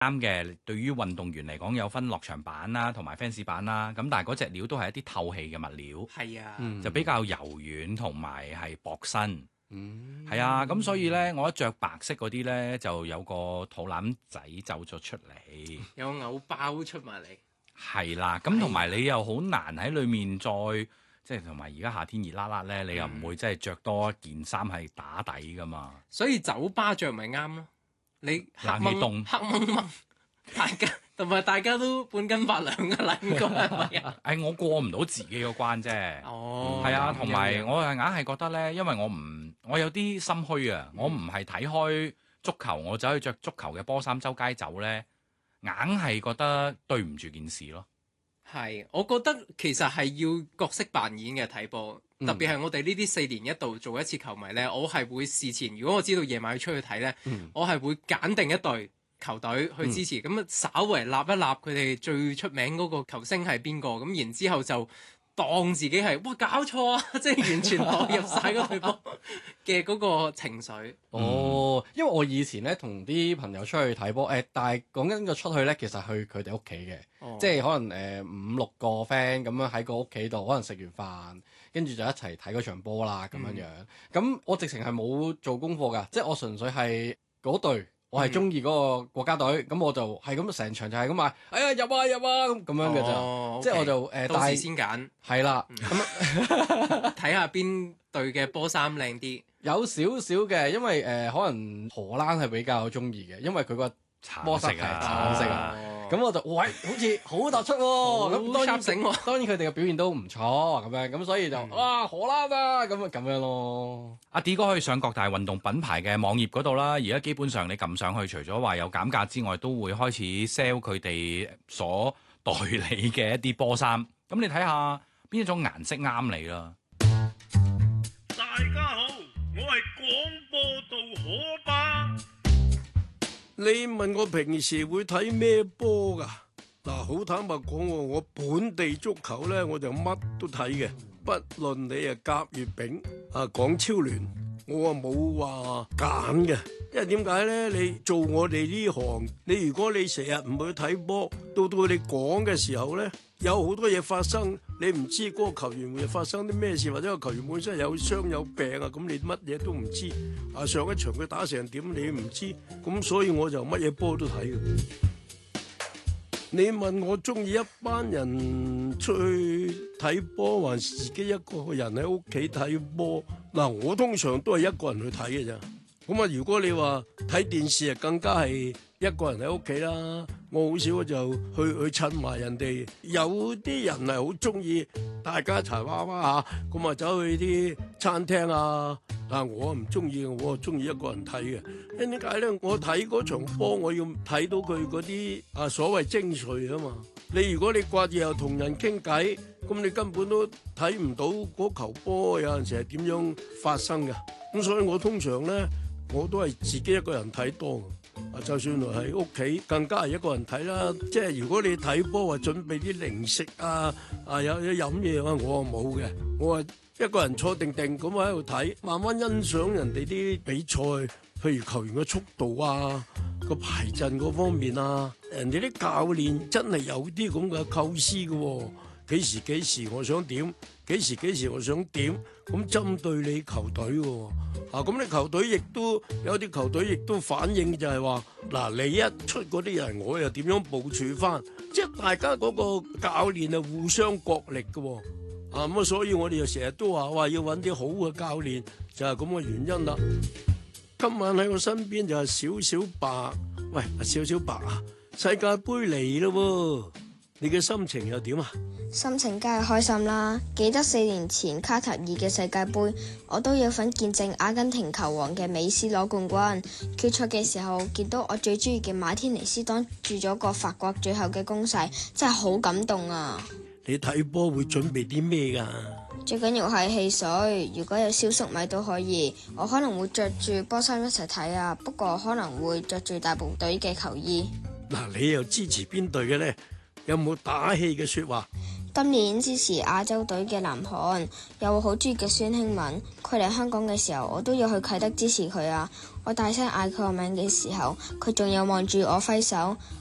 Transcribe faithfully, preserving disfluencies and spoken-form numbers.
啱嘅。對於運動員嚟講，有分落場板啦，同埋 fans 板啦。咁但係嗰隻料都係一啲透氣嘅物料， 係啊， 就比較柔軟同埋係薄身。 嗯， 係啊，咁所以呢，我一着白色嗰啲呢，就有個肚腩仔走咗出嚟。 有偶包出埋嚟。 係啦，咁同埋你又好難喺裏面再即係同埋而家夏天熱辣辣呢，你又唔會即係着多一件衫係打底噶嘛。 所以酒吧着咪啱咯。你黑冷氣凍黑掹掹，大家同埋大家都半斤八兩嘅啦，應該係咪啊？ 誒，我過唔到自己個關啫。 哦， 係啊， 咁同埋樣我係硬係覺得呢，因為我唔我有啲心虛啊，我唔係睇開足球，我走去着足球嘅波衫周街走呢，硬係覺得對唔住件事咯。 係，我覺得其實係要角色扮演嘅睇波， 嗯特別係我哋呢啲四年一度做一次球迷呢，我係會事前，如果我知道夜晚要出去睇呢， 嗯我係會揀定一隊球隊去支持，咁啊、稍為立一立佢哋最出名嗰個球星係邊個，咁然之後就當自己係哇搞錯啊，即係完全代入晒嗰隊波嘅嗰個情緒。 哦，因為我以前咧同啲朋友出去睇波，誒、但係講緊個出去咧，其實去佢哋屋企嘅， 哦即係可能誒、呃五六個 friend 咁樣喺個屋企度，可能食完飯，跟住就一齊睇嗰場波啦咁樣樣。咁、我直情係冇做功課㗎，即係我純粹係嗰隊。我係中意嗰個國家隊，咁我就係咁成場就係咁嗌，哎呀入啊入啊咁咁樣嘅咋， 哦即係我就誒， 到時但係先揀， 係啦，咁睇下邊隊嘅波衫靚啲。 有少少嘅，因為誒可能荷蘭係比較中意嘅，因為佢個波衫係橙色啊。 哦咁我就喂，好似好突出喎。咁當然醒喎。 當然佢哋嘅表現都唔錯咁樣，咁所以就哇荷蘭啊咁啊咁樣咯。 阿 D 哥可以上各大運動品牌嘅網頁嗰度啦，而家基本上你撳上去，除咗話有減價之外，都會開始 sell 佢哋所代理嘅一啲波衫。咁你睇下邊一種顏色啱你啦。 大家好，我係廣播道可巴。你問我平時會睇咩波㗎？嗱，好坦白講喎，我本地足球咧我就乜都睇嘅，不論你係甲乙丙啊港超聯，我啊冇話揀嘅，因為點解咧？你做我哋呢行，你如果你成日唔去睇波，到到你講嘅時候咧，有好多嘢發生，你唔知嗰個球員會發生啲咩事，或者個球員本身有傷有病啊，咁你乜嘢都唔知。啊，上一場佢打成點你唔知，咁所以我就乜嘢波都睇嘅。你問我中意一班人出去睇波，還是自己一個人喺屋企睇波？嗱，我通常都係一個人去睇嘅咋。咁啊，如果你話睇電視啊，更加係一個人喺屋企啦。我好少就去去襯埋人哋。有啲人係好中意大家一齊娃娃嚇，咁啊走去啲餐廳啊。但我唔中意，我中意一個人睇嘅。因為點解咧？我睇嗰場波，我要睇到佢嗰啲啊所謂精髓啊嘛。你如果你掛住又同人傾偈，咁你根本都睇唔到嗰球波有陣時係點樣發生嘅。咁所以我通常咧，我都係自己一個人睇多。啊，就算喺屋企，更加係一個人睇啦。即係如果你睇波話準備啲零食啊，啊有有飲嘢啊，我啊冇嘅，我啊一個人坐定定咁喺度睇，慢慢欣賞人哋啲比賽，譬如球員嘅速度啊，個排陣嗰方面啊，人哋啲教練真係有啲咁嘅構思嘅喎。幾時幾時我想點，幾時幾時我想點，咁針對你球隊喎。啊，咁你球隊亦都有啲球隊亦都反映就係話，嗱，你一出嗰啲人，我又點樣部署翻，即係大家嗰個教練係互相角力嘅喎。啊，咁啊，所以我哋就成日都話話要揾啲好嘅教練，就係咁嘅原因啦。今晚喺我身邊就係小小白，喂，小小白啊，世界盃嚟咯喎，你嘅心情又點啊？ 心情梗係開心啦！記得四年前卡塔爾嘅世界盃，我都有份見證阿根廷球王嘅美斯攞冠軍。決賽嘅時候，見到我最中意嘅馬天尼斯擋住咗個法國最後嘅攻勢，真係好感動啊！ 你睇波會準備啲咩㗎？ 最緊要係汽水，如果有燒粟米都可以。我可能會着住波衫一齊睇啊，不過可能會着住大部隊嘅球衣。 嗱，你又支持邊隊嘅呢？有冇打氣嘅説話？ 今年支持亞洲隊嘅南韓，有我好中意嘅孫興慜，佢嚟香港嘅時候，我都有去啟德支持佢啊！我大聲嗌佢個名嘅時候，佢仲有望住我揮手。